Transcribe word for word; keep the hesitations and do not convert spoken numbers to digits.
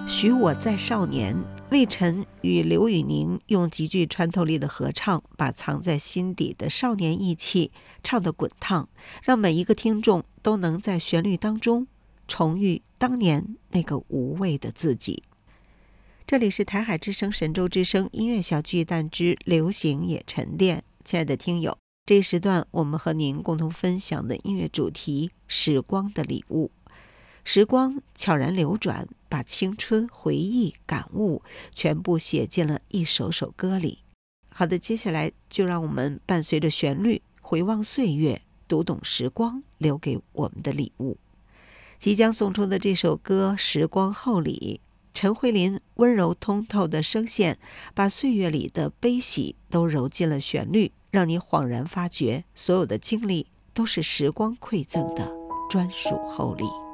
许我在少年，魏晨与刘宇宁用极具穿透力的合唱，把藏在心底的少年意气唱得滚烫，让每一个听众都能在旋律当中重遇当年那个无畏的自己。这里是台海之声神州之声音乐小巨蛋之流行也沉淀。亲爱的听友，这一时段我们和您共同分享的音乐主题，时光的礼物。时光悄然流转，把青春、回忆、感悟全部写进了一首首歌里。好的，接下来就让我们伴随着旋律回望岁月，读懂时光留给我们的礼物。即将送出的这首歌《时光厚礼》，陈慧琳温柔通透的声线，把岁月里的悲喜都揉进了旋律，让你恍然发觉，所有的经历都是时光馈赠的专属厚礼。